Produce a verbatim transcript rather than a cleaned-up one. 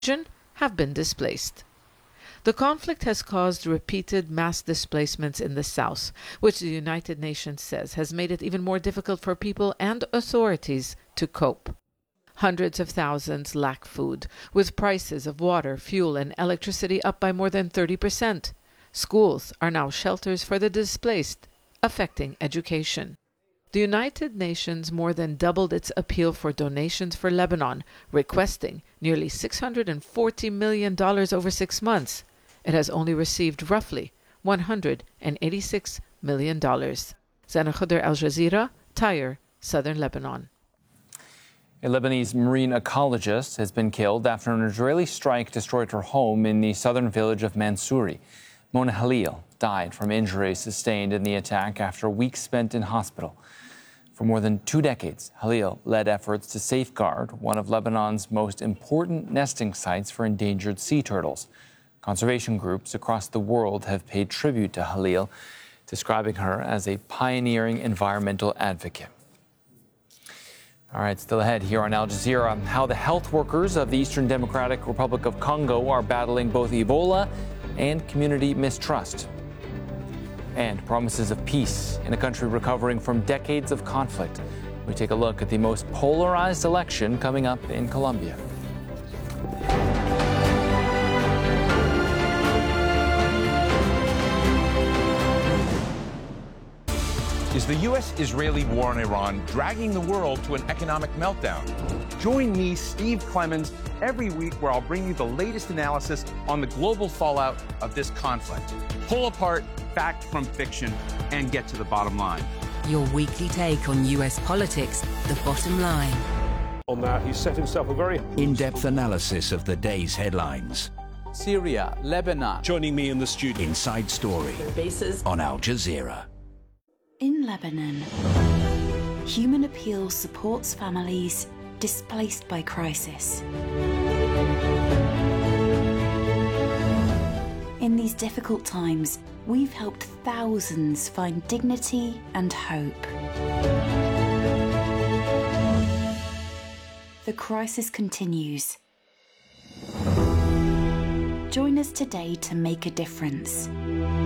region have been displaced. The conflict has caused repeated mass displacements in the south, which the United Nations says has made it even more difficult for people and authorities to cope. Hundreds of thousands lack food, with prices of water, fuel, and electricity up by more than thirty percent. Schools are now shelters for the displaced, affecting education. The United Nations more than doubled its appeal for donations for Lebanon, requesting nearly six hundred forty million dollars over six months. It has only received roughly one hundred eighty-six million dollars. Zana Khuder, Al Jazeera, Tyre, Southern Lebanon. A Lebanese marine ecologist has been killed after an Israeli strike destroyed her home in the southern village of Mansouri. Mona Halil died from injuries sustained in the attack after weeks spent in hospital. For more than two decades, Halil led efforts to safeguard one of Lebanon's most important nesting sites for endangered sea turtles. Conservation groups across the world have paid tribute to Halil, describing her as a pioneering environmental advocate. All right, still ahead here on Al Jazeera, how the health workers of the Eastern Democratic Republic of Congo are battling both Ebola and community mistrust. And promises of peace in a country recovering from decades of conflict. We take a look at the most polarized election coming up in Colombia. Is the U S Israeli war on Iran dragging the world to an economic meltdown? Join me, Steve Clemens, every week where I'll bring you the latest analysis on the global fallout of this conflict. Pull apart fact from fiction and get to the bottom line. Your weekly take on U S politics, the bottom line. On that, he set himself a very in-depth analysis of the day's headlines. Syria, Lebanon. Joining me in the studio. Inside Story. Bases on Al Jazeera. In Lebanon, Human Appeal supports families displaced by crisis. In these difficult times, we've helped thousands find dignity and hope. The crisis continues. Join us today to make a difference.